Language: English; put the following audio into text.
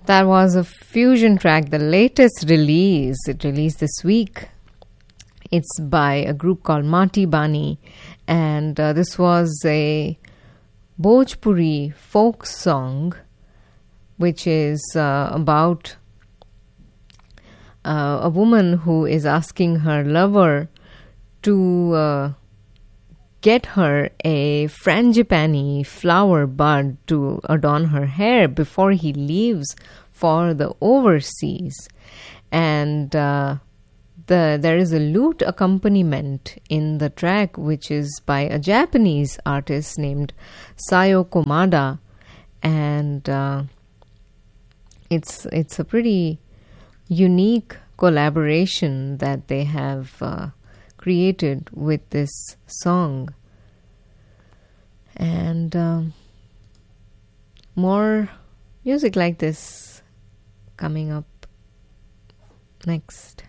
That was a fusion track, the latest release. It released this week. It's by a group called Mati Bani, and this was a Bhojpuri folk song, which is about a woman who is asking her lover to get her a frangipani flower bud to adorn her hair before he leaves for the overseas. And there is a lute accompaniment in the track, which is by a Japanese artist named Sayo Komada. And it's a pretty unique collaboration that they have created with this song. And more music like this coming up next.